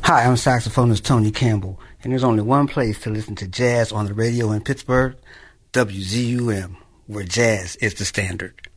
Hi, I'm saxophonist Tony Campbell, and there's only one place to listen to jazz on the radio in Pittsburgh, WZUM, where jazz is the standard.